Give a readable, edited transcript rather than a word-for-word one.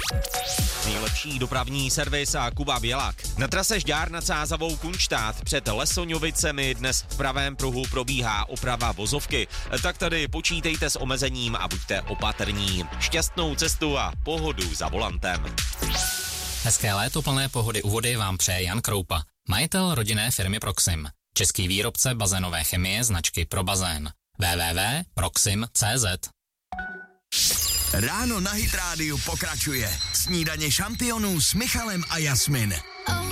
Nejlepší dopravní servis a Kuba Bělak. Na trase Žďár nad Sázavou Kunštát před Lesoňovicemi dnes v pravém pruhu probíhá oprava vozovky. Tak tady počítejte s omezením a buďte opatrní. Šťastnou cestu a pohodu za volantem. Hezké léto plné pohody u vody vám přeje Jan Kroupa, majitel rodinné firmy Proxim. Český výrobce bazénové chemie značky Pro bazén. www.proxim.cz. Ráno na Hit rádiu pokračuje. Snídaně šampionů s Michalem a Jasmin.